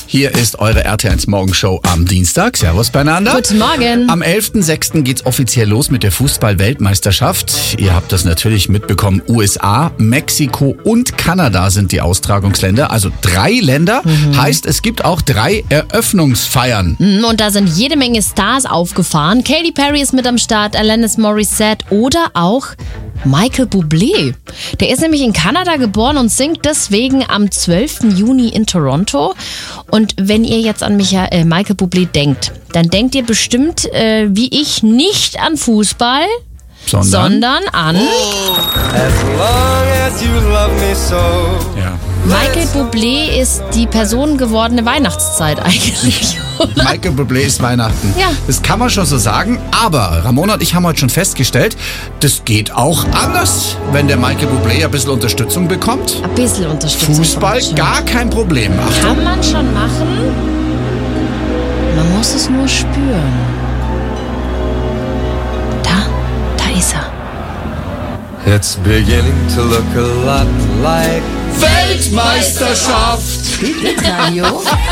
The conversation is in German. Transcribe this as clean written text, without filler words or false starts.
Hier ist eure RT1 Morgenshow am Dienstag. Servus beieinander. Guten Morgen. Am 11.06. geht's offiziell los mit der Fußball-Weltmeisterschaft. Ihr habt das natürlich mitbekommen. USA, Mexiko und Kanada sind die Austragungsländer. Also 3 Länder. Heißt, es gibt auch 3 Eröffnungsfeiern. Und da sind jede Menge Stars aufgefahren. Katy Perry ist mit am Start, Alanis Morissette oder auch Michael Bublé. Der ist nämlich in Kanada geboren und singt deswegen am 12. Juni in Toronto. Und wenn ihr jetzt an Michael Bublé denkt, dann denkt ihr bestimmt, wie ich, nicht an Fußball, sondern an As long as you love me so. Ja. Michael Bublé ist die personengewordene Weihnachtszeit eigentlich. Michael Bublé ist Weihnachten. Ja. Das kann man schon so sagen. Aber Ramona und ich haben heute schon festgestellt, das geht auch anders, wenn der Michael Bublé ein bisschen Unterstützung bekommt. Ein bisschen Unterstützung. Fußball, kommt schon. gar kein Problem. Achtung. Kann man schon machen. Man muss es nur spüren. Da ist er. It's beginning to look a lot like Weltmeisterschaft! Radio.